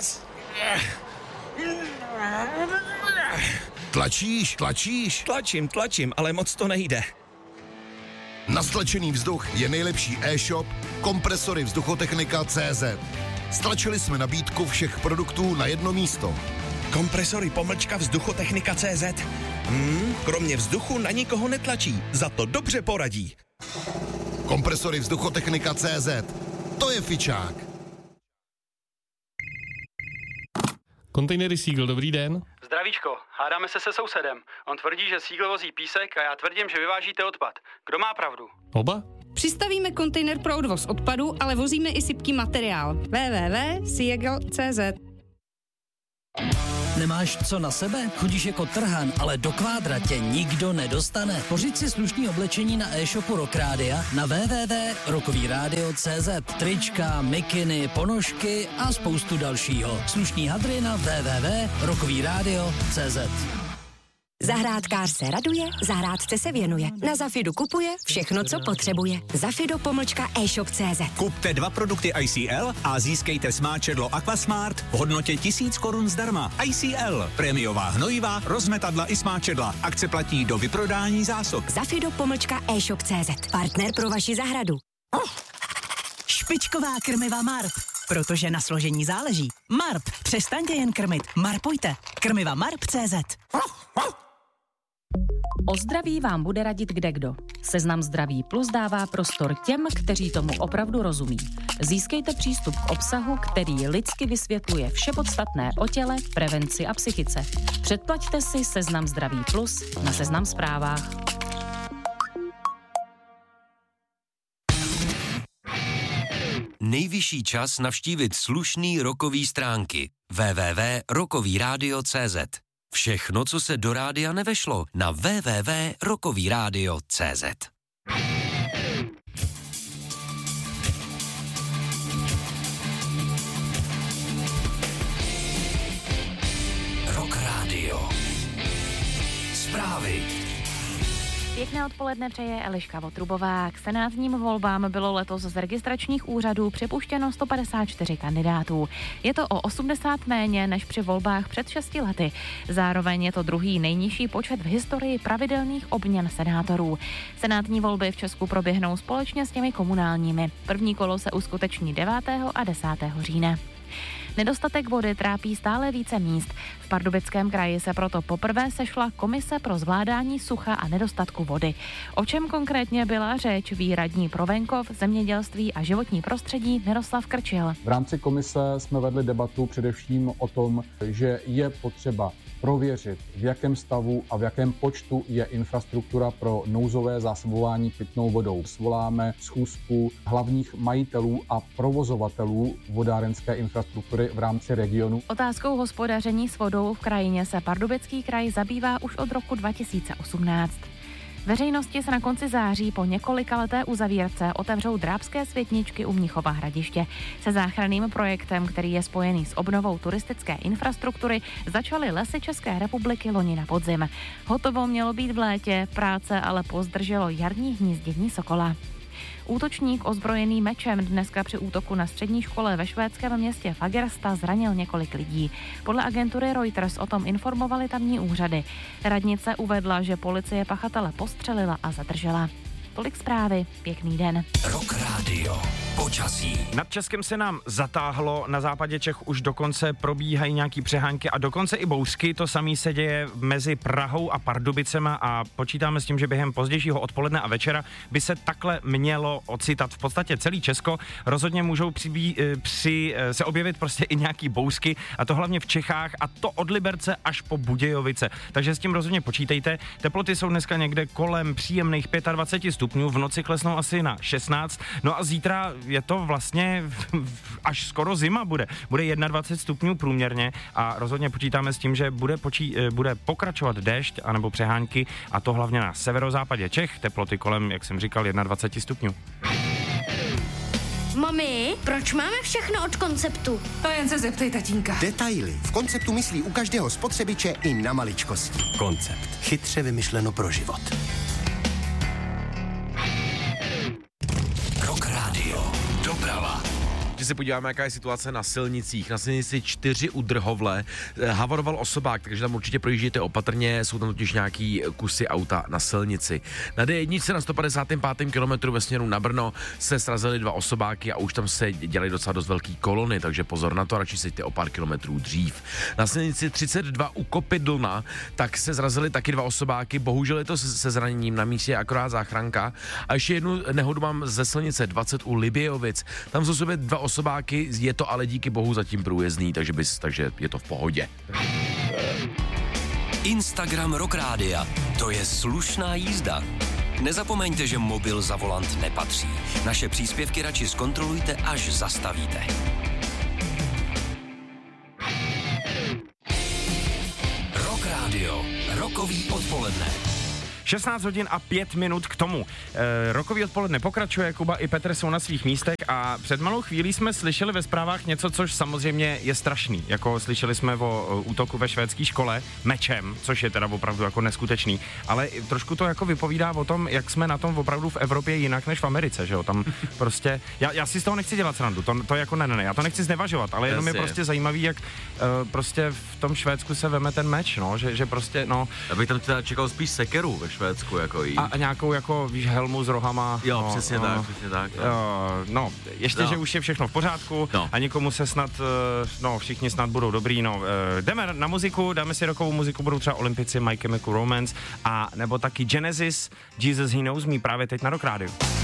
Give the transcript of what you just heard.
nás. Tlačíš? Tlačím, ale moc to nejde. Na stlačený vzduch je nejlepší e-shop Kompresory Vzduchotechnika.cz. Stlačili jsme nabídku všech produktů na jedno místo. Kompresory _Vzduchotechnika.cz. Kromě vzduchu na nikoho netlačí, za to dobře poradí. Kompresory Vzduchotechnika.cz. To je fičák. Kontejnery Seagull, dobrý den. Zdravíčko, hádáme se sousedem. On tvrdí, že Seagull vozí písek a já tvrdím, že vyvážíte odpad. Kdo má pravdu? Oba? Přistavíme kontejner pro odvoz odpadu, ale vozíme i sypký materiál. www.seagull.cz. Nemáš co na sebe? Chodíš jako trhan, ale do kvádra tě nikdo nedostane. Pořiď si slušný oblečení na e-shopu Rock Rádia na www.rockovyradio.cz. Trička, mikiny, ponožky a spoustu dalšího. Slušný hadry na www.rockovyradio.cz. Zahrádkář se raduje, zahrádce se věnuje. Na Zafidu kupuje všechno, co potřebuje. Zafido-e-shop.cz. Kupte 2 produkty ICL a získejte smáčedlo Aquasmart v hodnotě 1000 korun zdarma. ICL, prémiová hnojivá, rozmetadla i smáčedla. Akce platí do vyprodání zásob. Zafido-e-shop.cz. Partner pro vaši zahradu. Špičková krmiva Marp, protože na složení záleží. Marp, přestaňte jen krmit, marpujte. Krmiva Marp.cz. O zdraví vám bude radit kdekdo. Seznam Zdraví Plus dává prostor těm, kteří tomu opravdu rozumí. Získejte přístup k obsahu, který lidsky vysvětluje vše podstatné o těle, prevenci a psychice. Předplaťte si Seznam Zdraví Plus na Seznam Zprávách. Nejvyšší čas navštívit slušný rockový stránky www.rockovyradio.cz. Všechno, co se do rádia nevešlo, na www.rockovyradio.cz. Rock Radio. Zprávy. Pěkné odpoledne přeje Eliška Votrubová. K senátním volbám bylo letos z registračních úřadů přepuštěno 154 kandidátů. Je to o 80 méně než při volbách před 6 lety. Zároveň je to druhý nejnižší počet v historii pravidelných obměn senátorů. Senátní volby v Česku proběhnou společně s těmi komunálními. První kolo se uskuteční 9. a 10. října. Nedostatek vody trápí stále více míst. V Pardubickém kraji se proto poprvé sešla komise pro zvládání sucha a nedostatku vody. O čem konkrétně byla řeč, ví radní pro venkov, zemědělství a životní prostředí Miroslav Krčil. V rámci komise jsme vedli debatu především o tom, že je potřeba prověřit, v jakém stavu a v jakém počtu je infrastruktura pro nouzové zásobování pitnou vodou. Svoláme schůzku hlavních majitelů a provozovatelů vodárenské infrastruktury v rámci regionu. Otázkou hospodaření s vodou v krajině se Pardubický kraj zabývá už od roku 2018. Veřejnosti se na konci září po několikaleté uzavírce otevřou drábské světničky u Mnichova Hradiště. Se záchranným projektem, který je spojený s obnovou turistické infrastruktury, začaly Lesy České republiky loni na podzim. Hotovo mělo být v létě, práce ale pozdrželo jarní hnízdění sokola. Útočník ozbrojený mečem dneska při útoku na střední škole ve švédském městě Fagersta zranil několik lidí. Podle agentury Reuters o tom informovali tamní úřady. Radnice uvedla, že policie pachatele postřelila a zadržela. Tolik zprávy, pěkný den. Rock Radio. Počasí. Nad Českem se nám zatáhlo, na západě Čech už dokonce probíhají nějaký přehánky a dokonce i bouřky. To samé se děje mezi Prahou a Pardubicema a počítáme s tím, že během pozdějšího odpoledne a večera by se takhle mělo ocitat v podstatě celý Česko. Rozhodně můžou se objevit prostě i nějaký bouřky a to hlavně v Čechách a to od Liberce až po Budějovice. Takže s tím rozhodně počítejte. Teploty jsou dneska někde kolem příjemných 25 stupňů, v noci klesnou asi na 16. No a zítra je to vlastně až skoro zima bude. Bude 21 stupňů průměrně a rozhodně počítáme s tím, že bude pokračovat déšť anebo přehánky a to hlavně na severozápadě Čech. Teploty kolem, jak jsem říkal, 21 stupňů. Mami, proč máme všechno od Konceptu? To jen se zeptej tatínka. Detaily. V Konceptu myslí u každého spotřebiče i na maličkosti. Koncept. Chytře vymyšleno pro život. se podíváme, jaká je situace na silnicích. Na silnici 4 u Drhovle havaroval osobák, takže tam určitě projíždějte opatrně, jsou tam totiž nějaký kusy auta na silnici. Na D1 na 155. kilometru ve směru na Brno se srazily 2 osobáky a už tam se dělají docela dost velký kolony, takže pozor na to, radši sejte o pár kilometrů dřív. Na silnici 32 u Kopidlna tak se zrazily taky 2 osobáky, bohužel je to se zraněním, na místě akorát záchranka. A ještě jednu nehodu mám ze silnice 20 u Libějovic. Tam jsou sobě 2 osobáky, je to ale díky bohu zatím průjezdný, takže je to v pohodě. Instagram Rock Rádia. To je slušná jízda. Nezapomeňte, že mobil za volant nepatří. Naše příspěvky radši zkontrolujte, až zastavíte. Rock Rádio. Rokový odpoledne. 16 hodin a 5 minut k tomu. Rokový odpoledne pokračuje, Kuba i Petr jsou na svých místech a před malou chvílí jsme slyšeli ve zprávách něco, což samozřejmě je strašný. Jako slyšeli jsme o útoku ve švédské škole mečem, což je teda opravdu jako neskutečný, ale trošku to jako vypovídá o tom, jak jsme na tom opravdu v Evropě jinak než v Americe, že jo? Tam prostě, já si z toho nechci dělat srandu, to jako ne, já to nechci znevažovat, ale jenom je prostě zajímavý, jak prostě v tom Švédsku se veme ten meč, no, že prostě, no. Já bych tam teda čekal spíš sekeru ve Švédsku, jako jí. A nějakou jako, víš, helmu s rohama. Jo, no, přesně tak. No, ještě, že už je všechno v pořádku a někomu se snad, všichni snad budou dobrý, Jdeme na muziku, dáme si rokovou muziku, budou třeba Olympici, My Chemical Romance a nebo taky Genesis, Jesus He Knows Me právě teď na Rock Rádiu.